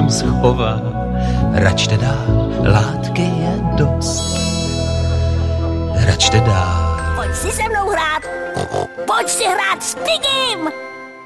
tam schová. Račte dál, látky je dost. Račte dál. Pojď si se mnou hrát. Pojď si hrát s Tigim.